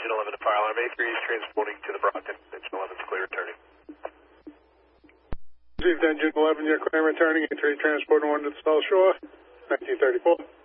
Engine 11 to fire alarm. A3 is transporting to the Brockton. Engine 11 is clear returning. Received Engine 11, you're clear returning. A3 transporting 1 to the South Shore. 1934.